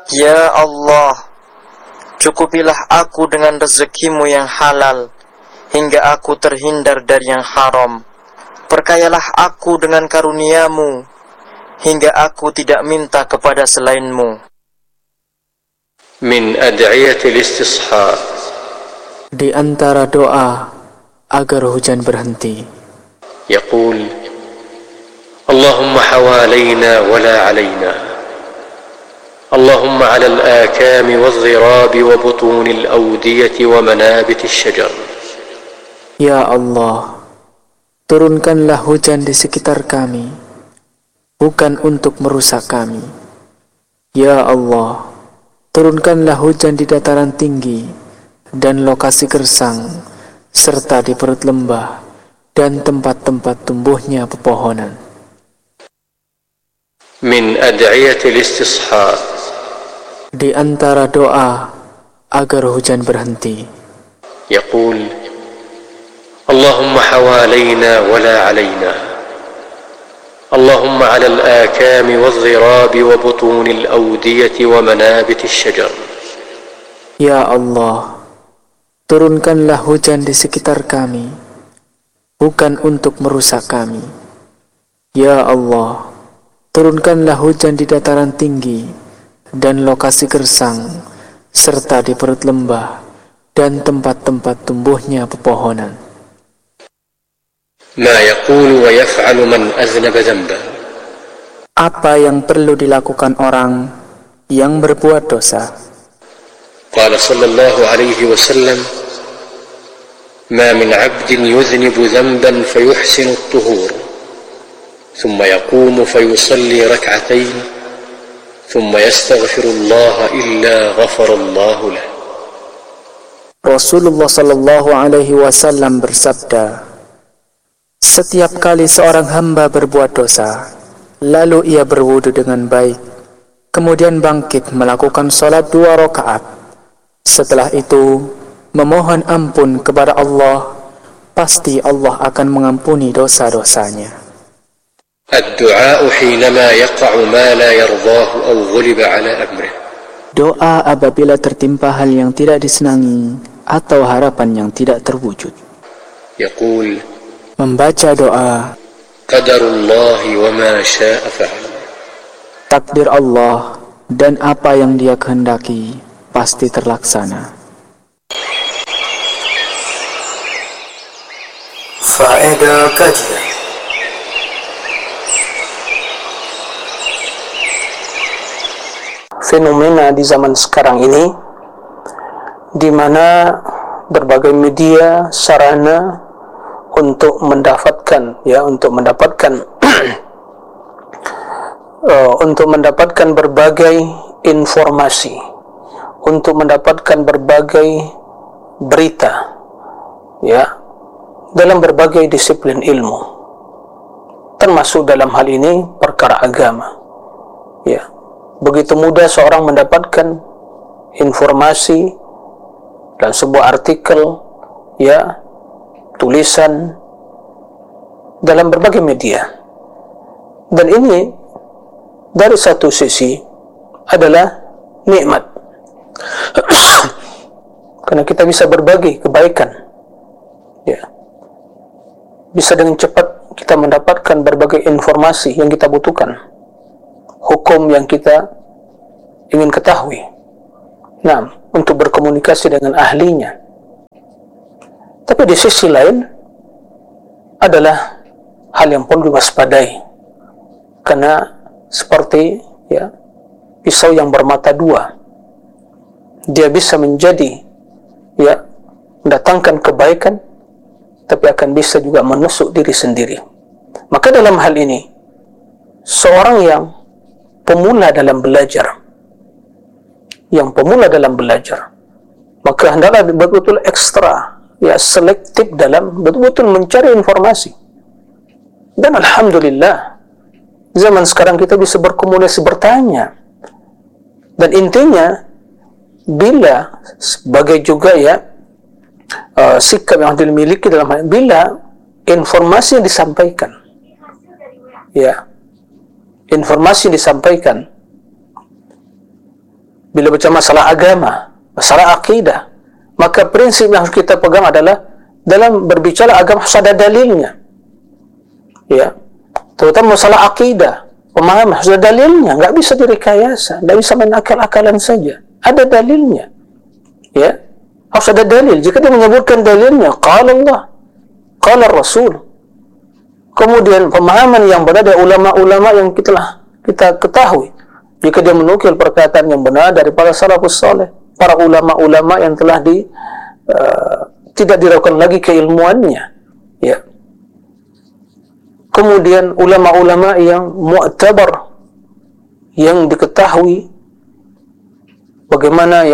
Ya Allah, cukupilah aku dengan rezekimu yang halal, hingga aku terhindar dari yang haram. Perkayalah aku dengan karuniamu, hingga aku tidak minta kepada selainmu. Min ad'iyatil istisha, di antara doa agar hujan berhenti, yaqul Allahumma hawalaina wala alaina, اللهم على الآكام والضراب وبطون الأودية ومنابت الشجر. Ya Allah, turunkanlah hujan di sekitar kami, bukan untuk merusak kami. Ya Allah, turunkanlah hujan di dataran tinggi dan lokasi gersang, serta di perut lembah dan tempat-tempat tumbuhnya pepohonan. Min ad'iyatil istisha, di antara doa agar hujan berhenti, yaqul Allahumma hawalaina wala alaina, Allahumma ala al-akam wal-dhirab wa butun al-awdiyah wa manabit asy-syajar. Ya Allah, turunkanlah hujan di sekitar kami, bukan untuk merusak kami. Ya Allah, turunkanlah hujan di dataran tinggi dan lokasi gersang, serta di perut lembah dan tempat-tempat tumbuhnya pepohonan. Ma yaqulu wa yaf'alu man aznaba dhanba, apa yang perlu dilakukan orang yang berbuat dosa? Qala sallallahu alaihi wasallam, ma min 'abdin yudhnibu dhanban fayuhsinu at-tuhur, thumma yaqumu fayusalli rak'atayn ثم يستغفر الله إلا غفر الله له. Rasulullah sallallahu alaihi wasallam bersabda, setiap kali seorang hamba berbuat dosa, lalu ia berwudu dengan baik, kemudian bangkit melakukan salat 2 rakaat, setelah itu memohon ampun kepada Allah, pasti Allah akan mengampuni dosa-dosanya. الدعاء حينما يقع ما لا يرضاه أو غلب على أمره. Doa apabila tertimpa hal yang tidak disenangi atau harapan yang tidak terwujud. يقول, membaca doa, قدر الله وما شاء فعل. takdir Allah dan apa yang Dia kehendaki pasti terlaksana. Faedah kajian. Fenomena di zaman sekarang ini, di mana berbagai media sarana untuk mendapatkan untuk mendapatkan berbagai informasi, untuk mendapatkan berbagai berita, ya, dalam berbagai disiplin ilmu, termasuk dalam hal ini perkara agama, ya. Begitu mudah seorang mendapatkan informasi dalam sebuah artikel, ya, tulisan dalam berbagai media. Dan ini dari satu sisi adalah nikmat karena kita bisa berbagi kebaikan, ya, bisa dengan cepat kita mendapatkan berbagai informasi yang kita butuhkan, hukum yang kita ingin ketahui, nah, untuk berkomunikasi dengan ahlinya. Tapi di sisi lain adalah hal yang perlu diwaspadai, karena seperti, ya, pisau yang bermata dua, dia bisa menjadi, ya, mendatangkan kebaikan, tapi akan bisa juga menusuk diri sendiri. Maka dalam hal ini, seorang yang pemula dalam belajar, maka hendaklah betul-betul ekstra, ya, selektif dalam betul-betul mencari informasi. Dan alhamdulillah, zaman sekarang kita bisa berkomunikasi, bertanya. Dan intinya, bila sebagai juga, ya, sikap yang dimiliki dalam hal, bila informasi yang disampaikan, ya, informasi yang disampaikan bila bicara masalah agama, masalah akidah, maka prinsip yang harus kita pegang adalah dalam berbicara agama harus ada dalilnya. Ya, terutama masalah akidah, pemahaman harus ada dalilnya, nggak bisa direkayasa, nggak bisa main akal-akalan saja. Ada dalilnya. Ya, harus ada dalil. Jika dia menyebutkan dalilnya, qala Allah, qala Rasul. Kemudian pemahaman yang benar dari ulama-ulama yang kita ketahui. Jika dia menukil perkataan yang benar dari para salafus saleh, para ulama-ulama yang telah tidak diragukan lagi keilmuannya. Ya. Kemudian ulama-ulama yang mu'tabar, yang diketahui bagaimana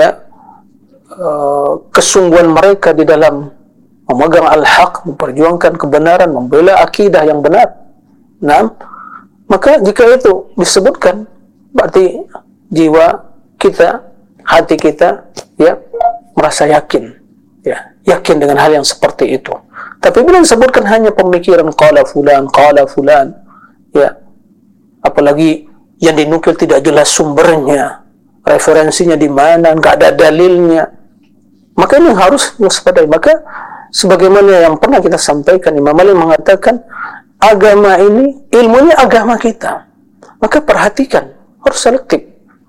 kesungguhan mereka di dalam memegang al-haq, memperjuangkan kebenaran, membela akidah yang benar. Nah, maka jika itu disebutkan, berarti jiwa kita, hati kita, ya, merasa yakin, ya, yakin dengan hal yang seperti itu. Tapi bila disebutkan hanya pemikiran qala fulan, ya, apalagi yang dinukil tidak jelas sumbernya, referensinya di mana, nggak ada dalilnya, maka ini harus waspadai. Maka sebagaimana yang pernah kita sampaikan, Imam Malik mengatakan agama ini, ilmunya agama kita, maka perhatikan, harus selektif.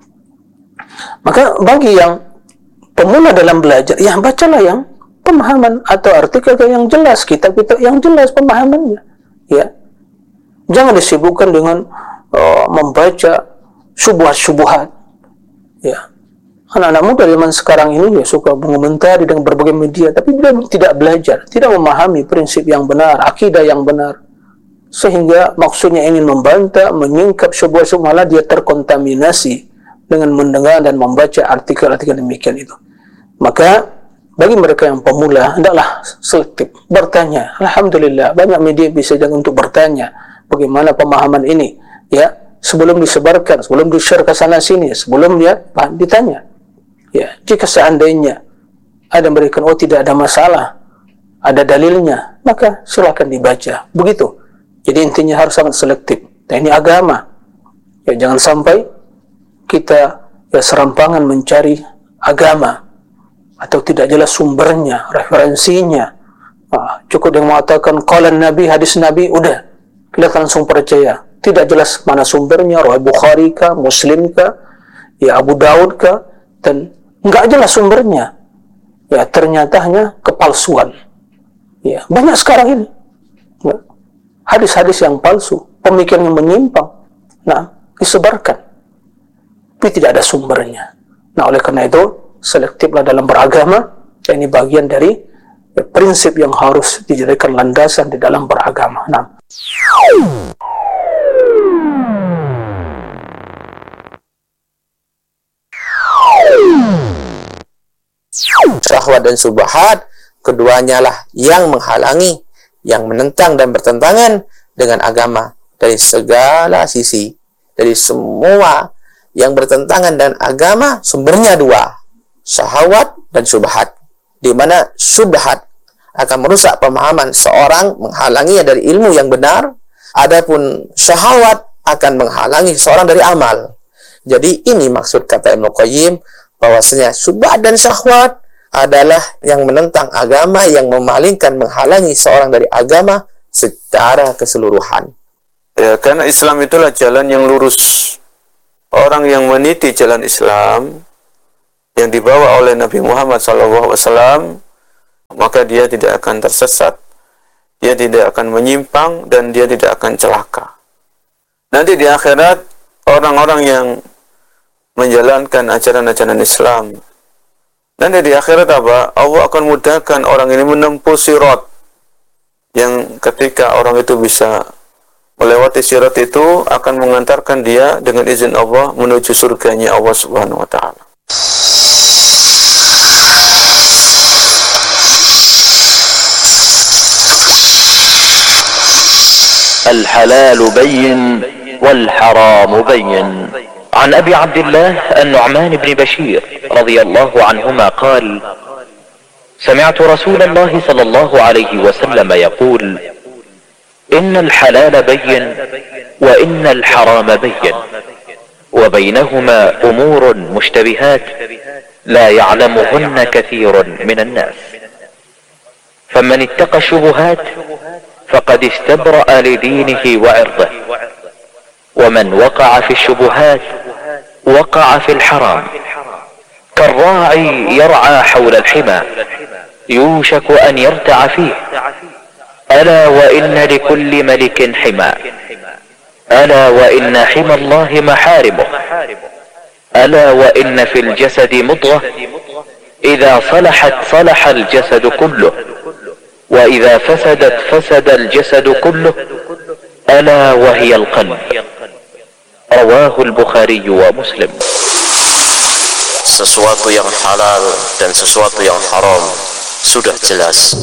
Maka bagi yang pemula dalam belajar, ya bacalah yang pemahaman atau artikel yang jelas, kitab-kitab yang jelas pemahamannya. Ya, jangan disibukkan dengan membaca syubhat-syubhat. Ya, anak-anak muda zaman sekarang ini ya suka mengomentari dengan berbagai media, tapi dia tidak belajar, tidak memahami prinsip yang benar, akidah yang benar, sehingga maksudnya ingin membantah, menyingkap syubhat-syubhat, malah dia terkontaminasi dengan mendengar dan membaca artikel-artikel demikian itu. Maka bagi mereka yang pemula, hendaklah selektif, bertanya. Alhamdulillah, banyak media bisa jangan untuk bertanya bagaimana pemahaman ini, ya, sebelum disebarkan, sebelum di-share ke sana sini, sebelum dia ditanya. Ya, jika seandainya ada memberikan, oh tidak ada masalah, ada dalilnya, maka silakan dibaca. Begitu. Jadi intinya harus sangat selektif. Dan ini agama. Ya, jangan sampai kita serampangan mencari agama atau tidak jelas sumbernya, referensinya. Cukup yang mengatakan qala Nabi, hadis Nabi, udah kita langsung percaya. Tidak jelas mana sumbernya, Riwayat Bukhari kah, Muslim kah, ya Abu Daud kah, dan enggak jelas sumbernya. Ya, ternyata hanya kepalsuan. Ya, banyak sekarang ini. Ya, hadis-hadis yang palsu, pemikiran yang menyimpang. Nah, disebarkan. Tapi tidak ada sumbernya. Nah, oleh karena itu selektiflah dalam beragama. Ini bagian dari prinsip yang harus dijadikan landasan di dalam beragama. Nah, syahwat dan subhat, keduanya lah yang menghalangi, yang menentang dan bertentangan dengan agama dari segala sisi. Dari semua yang bertentangan dengan agama, sumbernya dua, syahwat dan subhat. Di mana subhat akan merusak pemahaman seorang, menghalanginya dari ilmu yang benar. Adapun syahwat akan menghalangi seorang dari amal. Jadi ini maksud kata Ibnu Qayyim, bahwasanya subhat dan syahwat adalah yang menentang agama, yang memalingkan, menghalangi seorang dari agama secara keseluruhan. Ya, karena Islam itulah jalan yang lurus. Orang yang meniti jalan Islam yang dibawa oleh Nabi Muhammad SAW, maka dia tidak akan tersesat, dia tidak akan menyimpang, dan dia tidak akan celaka. Nanti di akhirat, orang-orang yang menjalankan ajaran-ajaran Islam, nanti di akhirat apa? Allah akan mudahkan orang ini menempuh sirat, yang ketika orang itu bisa melewati sirat itu akan mengantarkan dia dengan izin Allah menuju surganya Allah Subhanahu wa taala. الحلال بين والحرام بين. عن أبي عبد الله النعمان بن بشير رضي الله عنهما قال: سمعت رسول الله صلى الله عليه وسلم يقول: إن الحلال بين وإن الحرام بين وبينهما أمور مشتبهات لا يعلمهن كثير من الناس، فمن اتقى الشبهات فقد استبرأ لدينه وعرضه، ومن وقع في الشبهات وقع في الحرام، كالراعي يرعى حول الحمى يوشك أن يرتع فيه. ألا وإن لكل ملك حمى، ألا وإن حمى الله محارمه، ألا وإن في الجسد مضغة إذا صلحت صلح الجسد كله، وإذا فسدت فسد الجسد كله، ألا وهي القلب. رواه البخاري ومسلم. Sesuatu yang halal dan sesuatu yang haram sudah jelas.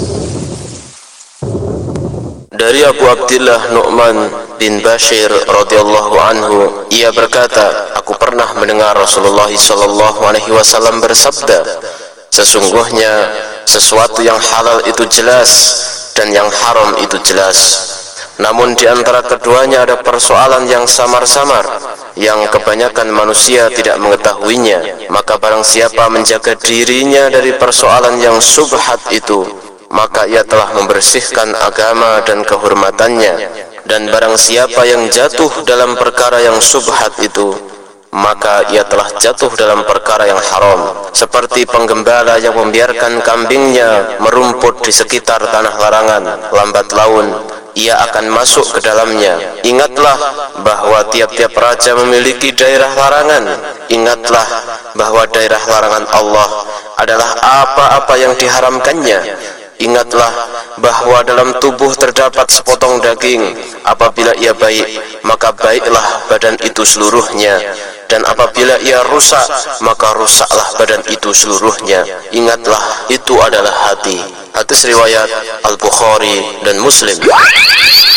Dari Abu Abdillah Nu'man bin Bashir radhiyallahu anhu, ia berkata, aku pernah mendengar Rasulullah sallallahu alaihi wasallam bersabda, sesungguhnya sesuatu yang halal itu jelas dan yang haram itu jelas. Namun di antara keduanya ada persoalan yang samar-samar, yang kebanyakan manusia tidak mengetahuinya. Maka barang siapa menjaga dirinya dari persoalan yang subhat itu, maka ia telah membersihkan agama dan kehormatannya. Dan barang siapa yang jatuh dalam perkara yang subhat itu, maka ia telah jatuh dalam perkara yang haram. Seperti penggembala yang membiarkan kambingnya merumput di sekitar tanah larangan, lambat laun ia akan masuk ke dalamnya. Ingatlah bahwa tiap-tiap raja memiliki daerah larangan. Ingatlah bahwa daerah larangan Allah adalah apa-apa yang diharamkannya. Ingatlah bahwa dalam tubuh terdapat sepotong daging. Apabila ia baik, maka baiklah badan itu seluruhnya, dan apabila ia rusak, maka rusaklah badan itu seluruhnya. Ingatlah, itu adalah hati. Hadis riwayat Al-Bukhari dan Muslim.